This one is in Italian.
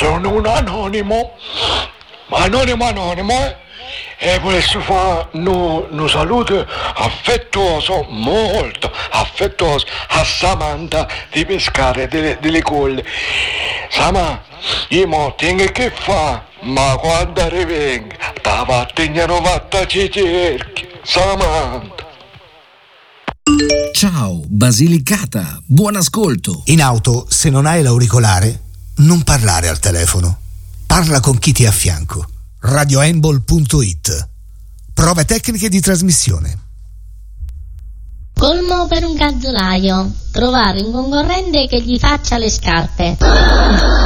sono un anonimo, e volessi fare un saluto affettuoso, molto affettuoso a Samantha di Pescare delle Colle. Sama, io mo tengo che fa, ma quando rivenga, da vattene fatta ci cerchi, Samantha. Ciao, Basilicata, buon ascolto. In auto, se non hai l'auricolare, non parlare al telefono. Parla con chi ti è a fianco. radioembol.it. Prove tecniche di trasmissione. Colmo per un calzolaio: trovare un concorrente che gli faccia le scarpe.